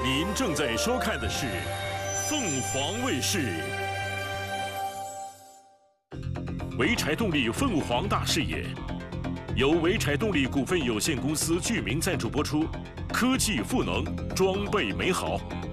您正在收看的是凤凰卫视潍柴动力凤凰大视野，由潍柴动力股份有限公司居民赞助播出，科技赋能，装备美好。